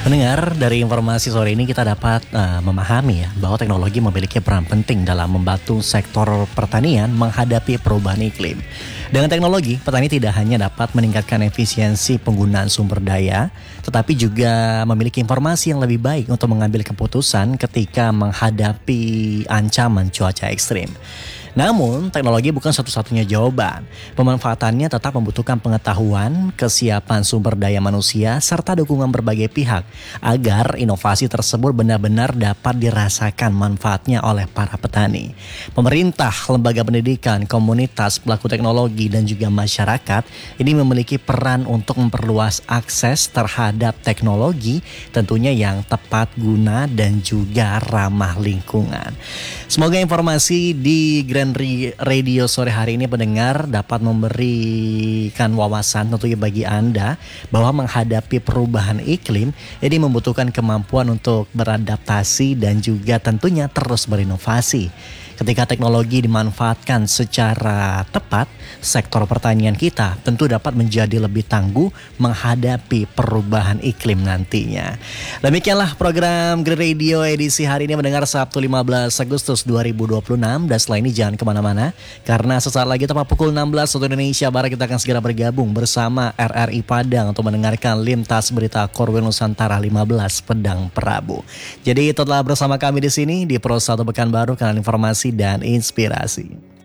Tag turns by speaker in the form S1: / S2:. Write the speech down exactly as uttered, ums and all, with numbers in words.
S1: Mendengar dari informasi sore ini kita dapat uh, memahami ya bahwa teknologi memiliki peran penting dalam membantu sektor pertanian menghadapi perubahan iklim. Dengan teknologi, petani tidak hanya dapat meningkatkan efisiensi penggunaan sumber daya, tetapi juga memiliki informasi yang lebih baik untuk mengambil keputusan ketika menghadapi ancaman cuaca ekstrim. Namun, teknologi bukan satu-satunya jawaban. Pemanfaatannya tetap membutuhkan pengetahuan, kesiapan sumber daya manusia, serta dukungan berbagai pihak agar inovasi tersebut benar-benar dapat dirasakan manfaatnya oleh para petani. Pemerintah, lembaga pendidikan, komunitas, pelaku teknologi, dan juga masyarakat ini memiliki peran untuk memperluas akses terhadap teknologi tentunya yang tepat guna dan juga ramah lingkungan. Semoga informasi di Grand Radio sore hari ini pendengar dapat memberikan wawasan tentunya bagi Anda bahwa menghadapi perubahan iklim ini membutuhkan kemampuan untuk beradaptasi dan juga tentunya terus berinovasi. Ketika teknologi dimanfaatkan secara tepat, sektor pertanian kita tentu dapat menjadi lebih tangguh menghadapi perubahan iklim nantinya. Demikianlah program Green Radio edisi hari ini mendengar Sabtu lima belas Agustus dua ribu dua puluh enam. Dan setelah ini jangan kemana-mana, karena sesaat lagi tepat pukul enam belas waktu Indonesia Barat kita akan segera bergabung bersama R R I Padang untuk mendengarkan Lintas Berita Korwil Nusantara lima belas Pedang Prabu. Jadi tetaplah bersama kami di sini di Pro satu Pekanbaru, kanal informasi dan inspirasi.